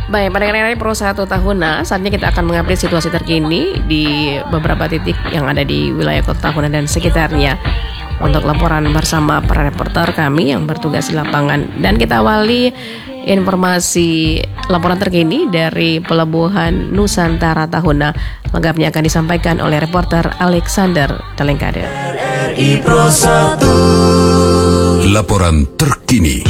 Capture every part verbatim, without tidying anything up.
Baik, pendengar R R I Pro satu Tahuna, saatnya kita akan mengupdate situasi terkini di beberapa titik yang ada di wilayah Kota Tahuna dan sekitarnya. Untuk laporan bersama para reporter kami yang bertugas di lapangan. Dan kita awali informasi laporan terkini dari Pelabuhan Nusantara Tahuna. Lengkapnya akan disampaikan oleh reporter Alexander Talengkade. R R I Pro satu. Laporan terkini.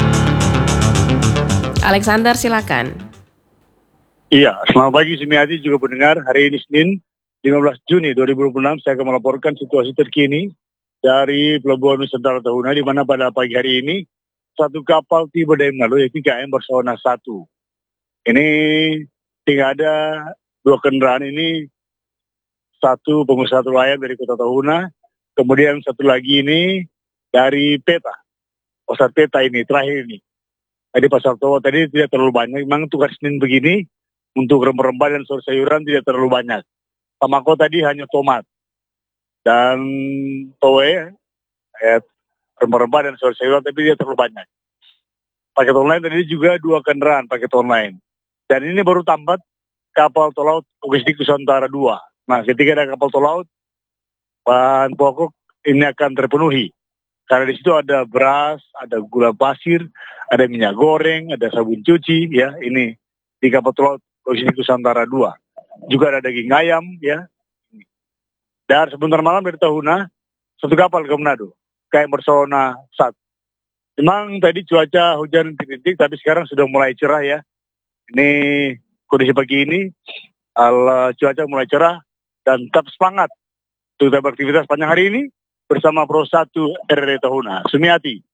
Alexander, silakan. Iya, selamat pagi Sumiati juga pendengar. Hari ini Senin lima belas Juni dua ribu dua puluh enam saya akan melaporkan situasi terkini dari Pelabuhan Nusantara Tahuna, di mana pada pagi hari ini satu kapal tiba dari Manado yaitu K M Barcelona satu. Ini tinggal ada dua kendaraan ini, satu pengusaha nelayan dari Kota Tahuna, kemudian satu lagi ini dari Peta, pasar Peta ini terakhir ini. Tadi pasar Towo tadi tidak terlalu banyak, memang tugas Senin begini untuk rempah-rempah dan sayur-sayuran tidak terlalu banyak. Tamako tadi hanya tomat dan towe, eh, rempah-rempah dan sayur-sayuran tapi tidak terlalu banyak. Paket online tadi juga dua kendaraan paket online. Dan ini baru tambat kapal tol laut logistik Nusantara dua. Nah, ketika ada kapal tol laut, bahan pokok ini akan terpenuhi. Karena di situ ada beras, ada gula pasir, ada minyak goreng, ada sabun cuci, ya, ini di kapal tol laut logistik Nusantara dua. Juga ada daging ayam, ya. Dan sebentar malam dari Tahuna, satu kapal ke Manado, K M Barcelona satu. Memang tadi cuaca hujan rintik, tapi sekarang sudah mulai cerah ya. Ini kondisi pagi ini, ala cuaca mulai cerah dan tetap semangat untuk beraktivitas panjang hari ini bersama Pro satu R R I Tahuna. Sumiati.